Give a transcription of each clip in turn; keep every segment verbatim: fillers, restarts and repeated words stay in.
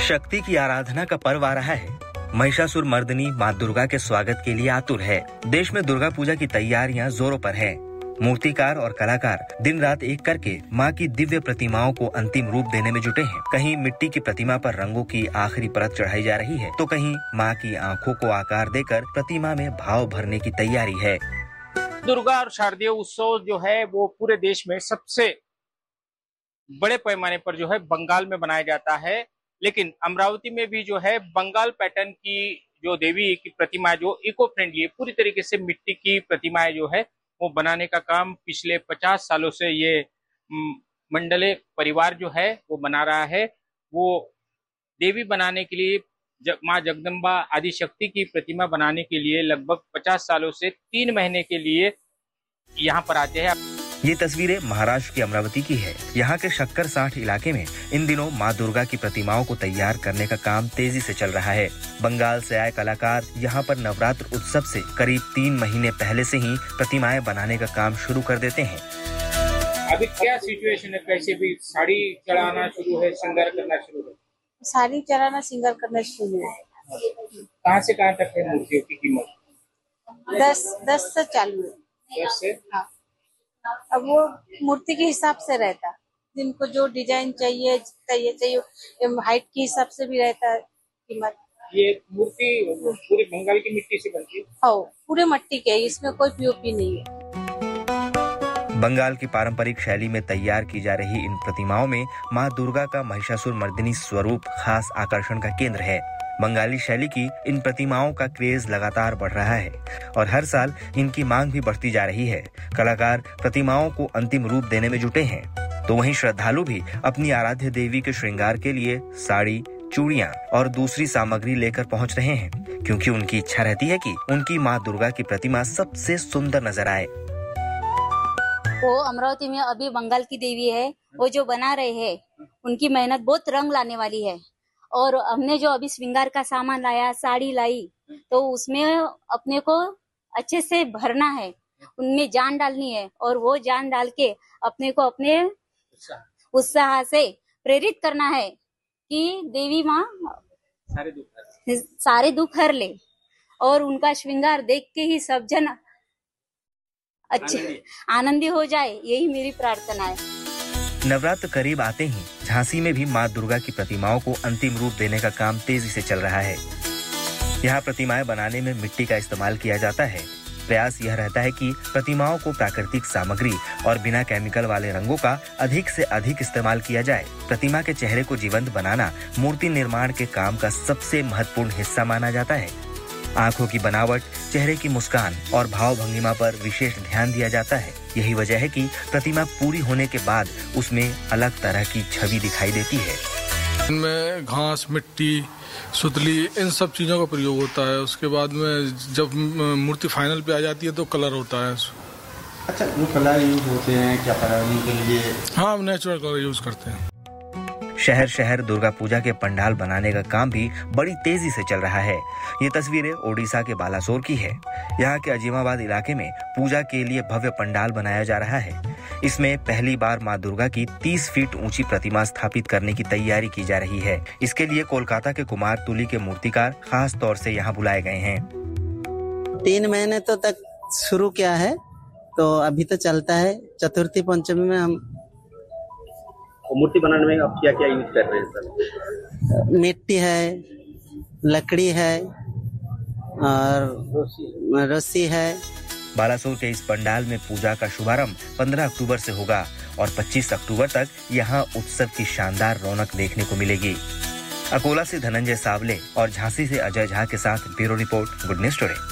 शक्ति की आराधना का पर्व आ रहा है। महिषासुर मर्दिनी माँ दुर्गा के स्वागत के लिए आतुर है। देश में दुर्गा पूजा की तैयारियां जोरों पर है। मूर्तिकार और कलाकार दिन रात एक करके माँ की दिव्य प्रतिमाओं को अंतिम रूप देने में जुटे हैं। कहीं मिट्टी की प्रतिमा पर रंगों की आखिरी परत चढ़ाई जा रही है, तो कहीं माँ की आंखों को आकार देकर प्रतिमा में भाव भरने की तैयारी है। दुर्गा और शारदीय उत्सव जो है वो पूरे देश में सबसे बड़े पैमाने पर जो है बंगाल में बनाया जाता है, लेकिन अमरावती में भी जो है बंगाल पैटर्न की जो देवी की प्रतिमा जो इको फ्रेंडली है, पूरी तरीके से मिट्टी की प्रतिमाएं जो है वो बनाने का काम पिछले पचास सालों से ये मंडले परिवार जो है वो बना रहा है। वो देवी बनाने के लिए जग, माँ जगदम्बा आदिशक्ति की प्रतिमा बनाने के लिए लगभग पचास सालों से तीन महीने के लिए यहाँ पर आते हैं। ये तस्वीरें महाराष्ट्र की अमरावती की है। यहाँ के शक्कर साठ इलाके में इन दिनों माँ दुर्गा की प्रतिमाओं को तैयार करने का काम तेजी से चल रहा है। बंगाल से आए कलाकार यहाँ पर नवरात्र उत्सव से करीब तीन महीने पहले से ही प्रतिमाएं बनाने का काम शुरू कर देते हैं। अभी क्या सिचुएशन है? कैसे भी साड़ी चढ़ाना शुरू है, श्रृंगार करना शुरू है? साड़ी चढ़ाना श्रृंगार करना शुरू है। कहाँ से कहाँ तक है मूर्तियों की कीमत? दस दस से चालू है। दस से हाँ। अब वो मूर्ति के हिसाब से रहता, जिनको जो डिजाइन चाहिए चाहिए चाहिए हाइट के हिसाब से भी रहता है कीमत। ये मूर्ति पूरी बंगाल की मिट्टी से बनती है? हाँ, पूरे मिट्टी के, इसमें कोई पीओपी नहीं है। बंगाल की पारंपरिक शैली में तैयार की जा रही इन प्रतिमाओं में माँ दुर्गा का महिषासुर मर्दिनी स्वरूप खास आकर्षण का केंद्र है। बंगाली शैली की इन प्रतिमाओं का क्रेज लगातार बढ़ रहा है और हर साल इनकी मांग भी बढ़ती जा रही है। कलाकार प्रतिमाओं को अंतिम रूप देने में जुटे हैं, तो वहीं श्रद्धालु भी अपनी आराध्य देवी के श्रृंगार के लिए साड़ी, चूड़ियां और दूसरी सामग्री लेकर पहुंच रहे हैं, क्योंकि उनकी इच्छा रहती है कि उनकी माँ दुर्गा की प्रतिमा सबसे सुंदर नजर आए। वो अमरावती में अभी बंगाल की देवी है, वो जो बना रहे हैं उनकी मेहनत बहुत रंग लाने वाली है। और हमने जो अभी श्रृंगार का सामान लाया, साड़ी लाई, तो उसमें अपने को अच्छे से भरना है, उनमें जान डालनी है और वो जान डाल के अपने को अपने उत्साह से प्रेरित करना है कि देवी माँ सारे दुख सारे दुख हर ले और उनका श्रृंगार देख के ही सब जन अच्छे आनंदी हो जाए, यही मेरी प्रार्थना है। नवरात्र करीब आते ही झांसी में भी माँ दुर्गा की प्रतिमाओं को अंतिम रूप देने का काम तेजी से चल रहा है। यहाँ प्रतिमाएं बनाने में मिट्टी का इस्तेमाल किया जाता है। प्रयास यह रहता है कि प्रतिमाओं को प्राकृतिक सामग्री और बिना केमिकल वाले रंगों का अधिक से अधिक इस्तेमाल किया जाए। प्रतिमा के चेहरे को जीवंत बनाना मूर्ति निर्माण के काम का सबसे महत्वपूर्ण हिस्सा माना जाता है। आंखों की बनावट, चेहरे की मुस्कान और भाव भंगिमा पर विशेष ध्यान दिया जाता है। यही वजह है कि प्रतिमा पूरी होने के बाद उसमें अलग तरह की छवि दिखाई देती है। इनमें घास, मिट्टी, सुतली, इन सब चीजों का प्रयोग होता है। उसके बाद में जब मूर्ति फाइनल पे आ जाती है तो कलर होता है। अच्छा, वो कलर यूज होते हैं क्या कराने के लिए? हाँ, नेचुरल कलर यूज करते हैं। शहर शहर दुर्गा पूजा के पंडाल बनाने का काम भी बड़ी तेजी से चल रहा है। ये तस्वीरें ओडिशा के बालासोर की है। यहाँ के अजीमाबाद इलाके में पूजा के लिए भव्य पंडाल बनाया जा रहा है। इसमें पहली बार माँ दुर्गा की तीस फीट ऊंची प्रतिमा स्थापित करने की तैयारी की जा रही है। इसके लिए कोलकाता के कुमार तुली के मूर्तिकार खास तौर से यहाँ बुलाए गए हैं। तीन महीने तो तक शुरू किया है, तो अभी तो चलता है। चतुर्थी पंचमी में हम मूर्ति बनाने में आप क्या क्या यूज कर रहे हैं सर? मिट्टी है, लकड़ी है और रस्सी है। बालासोर के इस पंडाल में पूजा का शुभारंभ पंद्रह अक्टूबर से होगा और पच्चीस अक्टूबर तक यहाँ उत्सव की शानदार रौनक देखने को मिलेगी। अकोला से धनंजय सावले और झांसी से अजय झा के साथ bureau report, good news today.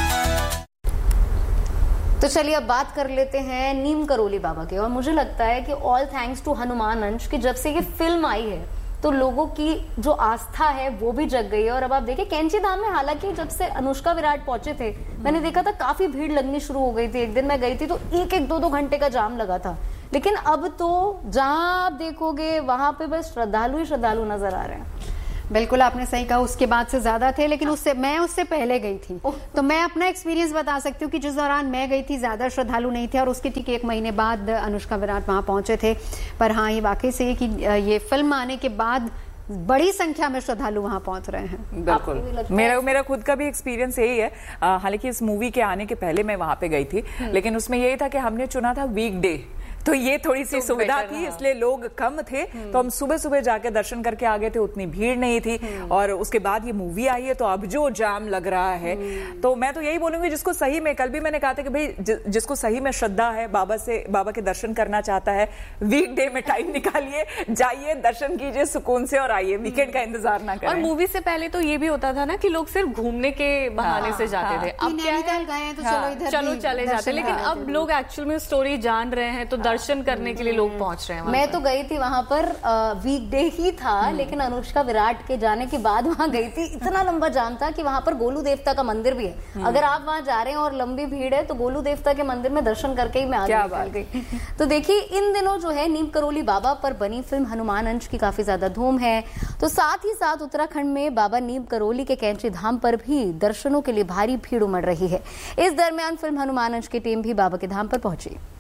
तो चलिए अब बात कर लेते हैं नीम करोली बाबा के। और मुझे लगता है कि ऑल थैंक्स टू हनुमान अंश कि जब से ये फिल्म आई है तो लोगों की जो आस्था है वो भी जग गई है। और अब आप देखिए कैंची धाम में, हालांकि जब से अनुष्का विराट पहुंचे थे मैंने देखा था काफी भीड़ लगनी शुरू हो गई थी। एक दिन मैं गई थी तो एक एक दो दो घंटे का जाम लगा था, लेकिन अब तो जहां आप देखोगे वहां पे बस श्रद्धालु ही श्रद्धालु नजर आ रहे हैं। बिल्कुल आपने सही कहा, उसके बाद से ज्यादा थे, लेकिन उससे मैं उससे पहले गई थी तो मैं अपना एक्सपीरियंस बता सकती हूँ कि जिस दौरान मैं गई थी ज्यादा श्रद्धालु नहीं थे और उसके ठीक एक महीने बाद अनुष्का विराट वहां पहुंचे थे। पर हाँ, ये वाकई से कि ये फिल्म आने के बाद बड़ी संख्या में श्रद्धालु वहां पहुंच रहे हैं। बिल्कुल, मेरा मेरा खुद का भी एक्सपीरियंस यही है। हालांकि इस मूवी के आने के पहले मैं वहां पे गई थी, लेकिन उसमें यही था कि हमने चुना था वीकडे, तो ये थोड़ी सी सुविधा थी, इसलिए लोग कम थे, तो हम सुबह सुबह जाके दर्शन करके आ गए थे, उतनी भीड़ नहीं थी। और उसके बाद ये मूवी आई है तो अब जो जाम लग रहा है, तो मैं तो यही बोलूंगी जिसको सही में, कल भी मैंने कहा था कि भाई जिसको सही में श्रद्धा है, बाबा से बाबा के दर्शन करना चाहता है, वीकडे में टाइम निकालिए, जाइए, दर्शन कीजिए सुकून से और आइए, वीकेंड का इंतजार ना करें। और मूवी से पहले तो ये भी होता था ना कि लोग सिर्फ घूमने के बहाने से जाते थे, अब क्या है चलो चले जाते, लेकिन अब लोग एक्चुअल में स्टोरी जान रहे हैं तो दर्शन करने के लिए लोग पहुंच रहे हैं। मैं तो गई थी वहां पर, वीकडे ही था, लेकिन अनुष्का विराट के जाने के बाद वहां गई थी। इतना लंबा जाम था कि वहां पर गोलू देवता का मंदिर भी है। अगर आप वहां जा रहे हैं और लंबी भीड़ है तो गोलू देवता के मंदिर में दर्शन करके ही मैं आगे निकल गई। तो देखिए, इन दिनों जो है नीम करोली बाबा पर बनी फिल्म हनुमान अंश की काफी ज्यादा धूम है। तो साथ ही साथ उत्तराखंड में बाबा नीम करोली के कैंची धाम पर भी दर्शनों के लिए भारी भीड़ उमड़ रही है। इस दरमियान फिल्म हनुमान अंश की टीम भी बाबा के धाम पर पहुंची।